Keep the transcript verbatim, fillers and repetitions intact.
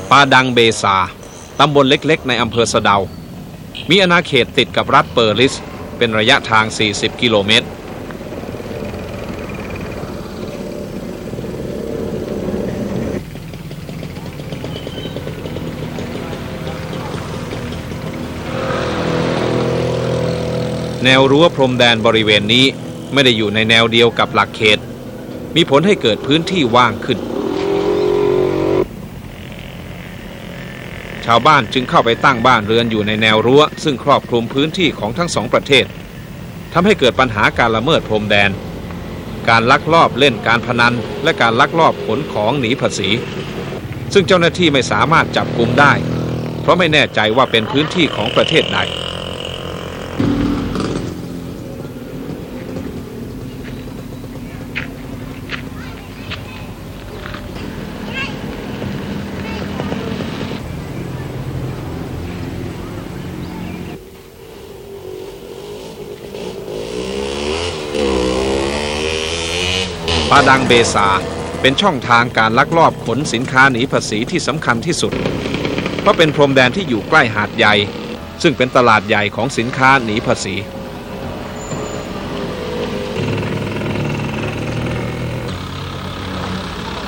ปาดังเบซาตำบลเล็กๆในอำเภอสะเดามีอาณาเขตติดกับรัฐเปอร์ลิสเป็นระยะทางสี่สิบกิโลเมตรแนวรั้วพรมแดนบริเวณนี้ไม่ได้อยู่ในแนวเดียวกับหลักเขตมีผลให้เกิดพื้นที่ว่างขึ้นชาวบ้านจึงเข้าไปตั้งบ้านเรือนอยู่ในแนวรั้วซึ่งครอบคลุมพื้นที่ของทั้งสองประเทศทำให้เกิดปัญหาการละเมิดพรมแดนการลักลอบเล่นการพนันและการลักลอบขนของหนีภาษีซึ่งเจ้าหน้าที่ไม่สามารถจับกุมได้เพราะไม่แน่ใจว่าเป็นพื้นที่ของประเทศใดปาดังเบซาเป็นช่องทางการลักลอบขนสินค้าหนีภาษีที่สำคัญที่สุดเพราะเป็นพรมแดนที่อยู่ใกล้หาดใหญ่ซึ่งเป็นตลาดใหญ่ของสินค้าหนีภาษี